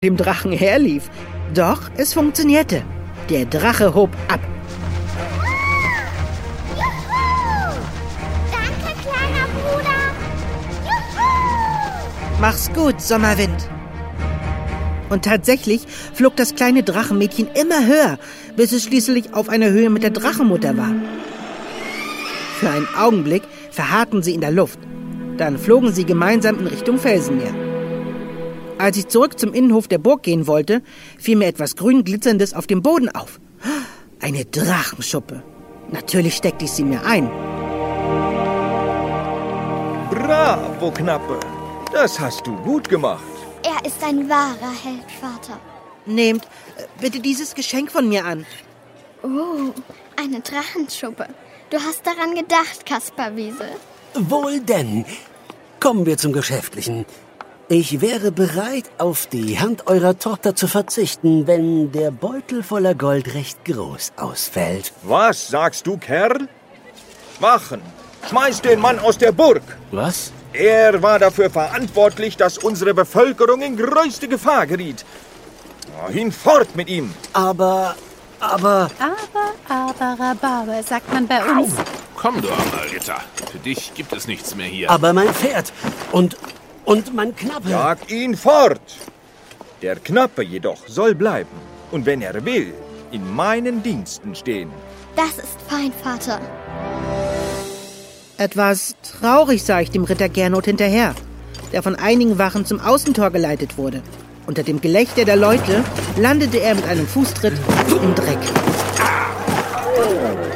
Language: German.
dem Drachen herlief. Doch es funktionierte. Der Drache hob ab. Juhu! Danke, kleiner Bruder! Juhu! Mach's gut, Sommerwind. Und tatsächlich flog das kleine Drachenmädchen immer höher, bis es schließlich auf einer Höhe mit der Drachenmutter war. Für einen Augenblick verharrten sie in der Luft. Dann flogen sie gemeinsam in Richtung Felsenmeer. Als ich zurück zum Innenhof der Burg gehen wollte, fiel mir etwas grün glitzerndes auf dem Boden auf. Eine Drachenschuppe. Natürlich steckte ich sie mir ein. Bravo, Knappe. Das hast du gut gemacht. Er ist ein wahrer Held, Vater. Nehmt bitte dieses Geschenk von mir an. Oh, eine Drachenschuppe. Du hast daran gedacht, Kasperwiesel. Wohl denn. Kommen wir zum Geschäftlichen. Ich wäre bereit, auf die Hand eurer Tochter zu verzichten, wenn der Beutel voller Gold recht groß ausfällt. Was sagst du, Kerl? Machen. Schmeiß den Mann aus der Burg. Was? Er war dafür verantwortlich, dass unsere Bevölkerung in größte Gefahr geriet. Hinfort mit ihm. Aber, Rhabarber, sagt man bei uns. Komm doch mal, Ritter. Für dich gibt es nichts mehr hier. aber mein Pferd und mein Knappe. Jag ihn fort. Der Knappe jedoch soll bleiben. Und wenn er will, in meinen Diensten stehen. Das ist fein, Vater. Etwas traurig sah ich dem Ritter Gernot hinterher, der von einigen Wachen zum Außentor geleitet wurde. Unter dem Gelächter der Leute landete er mit einem Fußtritt im Dreck.